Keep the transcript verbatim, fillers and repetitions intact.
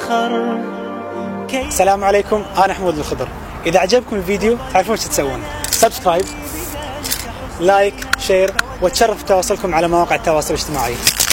فخر. السلام عليكم، أنا حمود الخضر. إذا عجبكم الفيديو تعرفون شو تسوون؟ سبسكرايب، لايك، شير، وتشرف تواصلكم على مواقع التواصل الاجتماعي.